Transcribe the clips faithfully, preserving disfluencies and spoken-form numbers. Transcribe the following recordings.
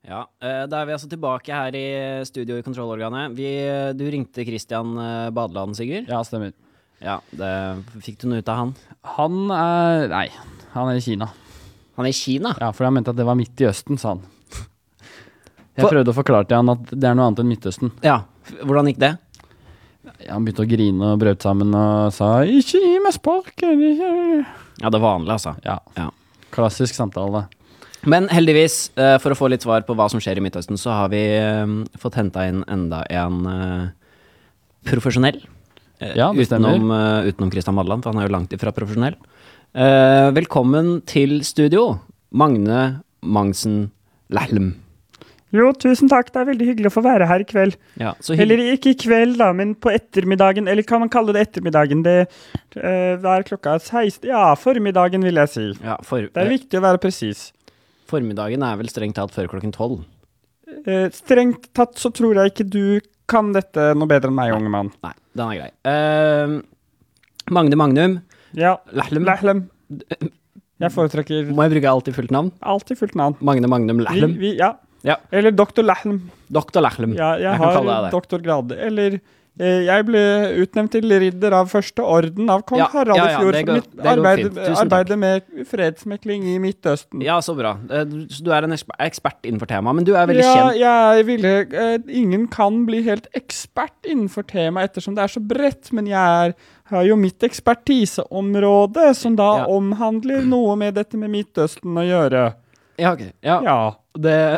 Ja, eh, da er vi altså tilbake her i studio i kontrollorganet. Vi, du ringte Christian eh, Badeland, Sigurd. Ja, stemmer. Ja, det, fikk du noe ut av han? Han er, nei, han er i Kina. Han er i Kina? Ja, for jeg mente at det var midt i Østen, sa han. Jeg For- prøvde å forklare til han at det er noe annet enn Midtøsten. Ja, f- hvordan gikk det? Ja, han begynte å grine og brøt sammen og sa, ikke gi meg sparken, ikke. Ja, det er vanlig altså. Ja, Ja. klassisk samtale. Men heldigvis, eh, for å få litt svar på hva som skjer i Midtøsten, så har vi eh, fått hentet inn enda en eh, profesjonell. Eh, Ja, det stemmer. utenom, eh, utenom Christian Badeland, for han er jo langt ifra profesjonell. Eh, velkommen til studio, Magne Mangsen Lahlum. Jo, tusen takk. Det er veldig hyggelig å få være her i kveld. Ja, så hygg- Eller ikke i kveld, da, men på ettermiddagen. Eller kan man kalle det ettermiddagen? Det uh, er klokka seksten. Ja, formiddagen, vil jeg si. ja, for, Det er eh, viktig å være presis. formiddagen er vel strengt tatt før klokken tolv. Uh, strengt tatt så tror jeg ikke du kan dette noe bedre enn meg, unge mann. Nei, den er grei. Eh, Magne Magnum Ja, Lahlum. Lahlum. Jeg foretrekker Må jeg bruke alltid fullt navn? alltid fullt navn. Magne Magnum Vi, Lahlum. vi, ja. Ja. Eller doktor Lahlum. Doktor Lahlum. Ja, jeg, Jeg kan har kalle deg det. doktorgrad. Eller eh, jeg ble utnevnt til ridder av første orden av kong Ja, Harald ja, i ja, fjor det for går- mitt det går arbeid, fint. Tusen takk. arbeidet med fredsmekling i Midtøsten. Ja, så bra. Eh, du- Så du er en eksper- ekspert innenfor temaet, men du er veldig Ja, kjent. jeg ville eh, Ingen kan bli helt ekspert innenfor temaet ettersom det er så bredt, men jeg er, har jo mitt ekspertiseområde, som da Ja. omhandler noe med dette med Midtøsten å gjøre. Ja, ok. Ja, Ja. det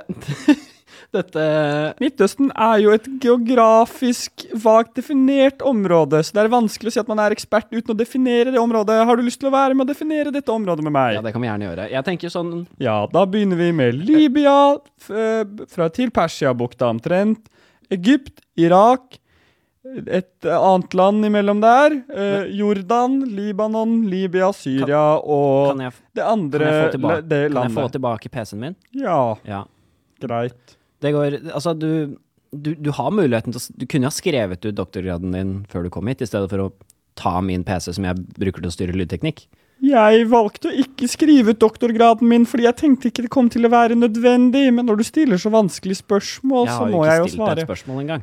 Dette Midtøsten er jo et geografisk vagt definert område, så det er vanskelig å si at man er ekspert uten å definere det området. Har du lyst til å være med å definere dette området med meg? Ja, det kan vi gjerne gjøre. Jeg tenker sånn Ja, da begynner vi med Libya, f eh, fra til Persiabukta omtrent, Egypt, Irak, et annet land imellom der, eh, Jordan, Libanon, Libya, Syria og Kan jeg, det kan andre jeg, få, tilbake, la- det kan jeg få landet. tilbake P C-en min? Ja, Ja. greit. Det går Altså, du, du, du har muligheten til å s- Du kunne ha skrevet ut doktorgraden din før du kom hit, i stedet for å ta min P C som jeg bruker til å styre lydteknikk. Jeg valgte å ikke skrive ut doktorgraden min, fordi jeg tenkte ikke det kom til å være nødvendig, men når du stiller så vanskelige spørsmål, Jeg så har jo må jeg ikke jo stilt deg et svare. spørsmål engang.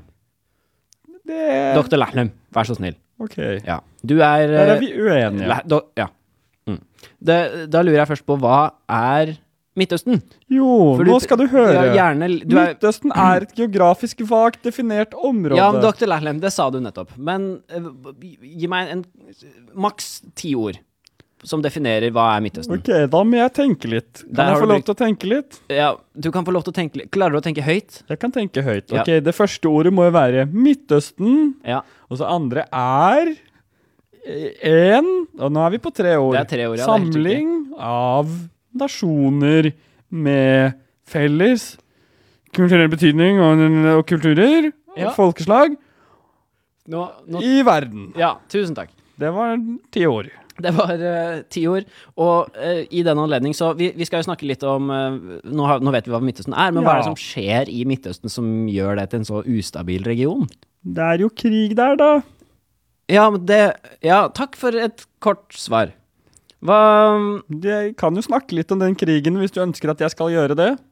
Det... Doktor Lahlum, vær så snill. Ok, Ja. Du er der eh, er vi uenige. La, do, ja. Mm. Det, da lurer jeg først på, hva er Midtøsten? Jo, For nå skal du høre. Ja, gjerne, du er, Midtøsten er et geografisk vagt definert område. ja, men doktor Lahlum, det sa du nettopp. Men eh, gi meg en maks ti ord som definerer hva er Midtøsten. Ok, da må jeg tenke litt. Der Kan har jeg få du lov til å tenke litt? Ja, du kan få lov til å tenke litt. Klarer du å tenke høyt? Jeg kan tenke høyt. Ja. Ok, det første ordet må jo være Midtøsten, Ja, og så andre er en, og nå er vi på tre ord. det er tre ord, ja. det er helt riktig. Samling av nasjoner med felles kulturell betydning og, og kulturer Ja. og folkeslag Nå, nå, i verden. ja, tusen takk. Det var ti ord. Det var eh, ti ord, og eh, i den anledning så, vi, vi skal jo snakke litt om, eh, nå, har, nå vet vi hva Midtøsten er, men hva er det Ja. som skjer i Midtøsten som gjør det til en så ustabil region? Det er jo krig der, da. Ja, men det, ja, takk for et kort svar. Hva, Jeg kan jo snakke litt om den krigen hvis du ønsker at jeg skal gjøre det.